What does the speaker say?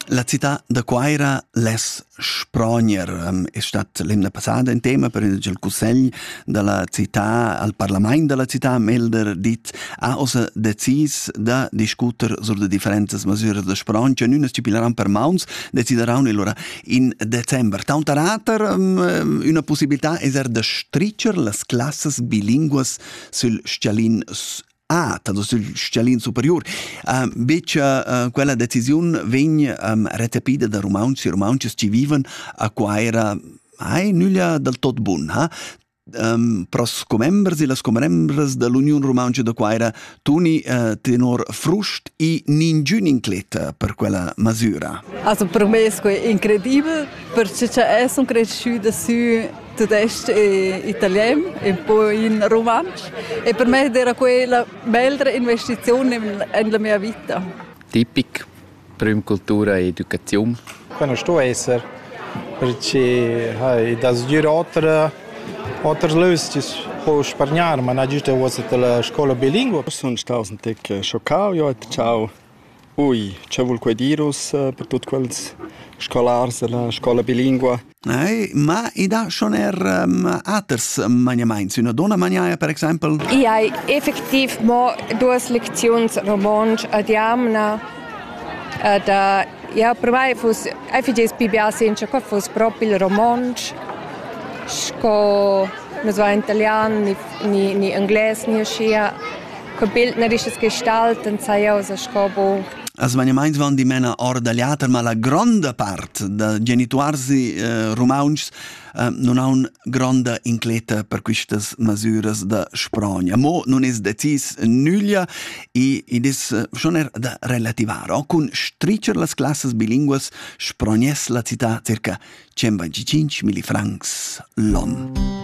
La città da Quaira les Sprogner è stata l'anno passato un tema per il Consiglio della città al Parlamento della città Melder dit ha osa decis da discutere sulle differenti misure di Sprogner non ci pileranno per mauns decideranno allora in dicembre tanta rater una possibilità è di stritcher le classes bilingues sul Scialin also sul Scialin superior. Quella decisione viene recepita da romanzi ci vivono a Quaira nulla del tot buon. Pros comembers e las comembres dell'Unione Romancia da Quaira tuni tenor frust e ningun inclet per quella misura. Also per me è incredibile perché sono cresciuta su tedesco e italiano e poi in romanzo e per me era quella bella investizione nella mia vita. Tipico, prima cultura e educazione. Quando sto a essere perché das Otras löstes po spargnar, ma na giusto was la scuola bilingue. Sono stato un tic scioccato, io ho detto ciao. Ui, c'è vuol quei dirus per tutti quelli scolars della scuola bilingue. Ma da schon alters maniamains, una donna maniaia per esempio? Io ho effettivamente due lezioni romanze a diamna ja, per me fosse efficace PBA senza che fosse proprio il romanzo. Sco non so italiano ni inglese ni scia che bildnerisches Gestalten sei aus scobo. As maniamains van di mena or dagliater, ma la grande parte da genituarsi romauns non ha un grande incleta per queste misure da Sprogna. Mo non è decis nulla e è schon da relativare. Con stritcher las classes bilingues sprognes la città circa 125.000 francs l'anno.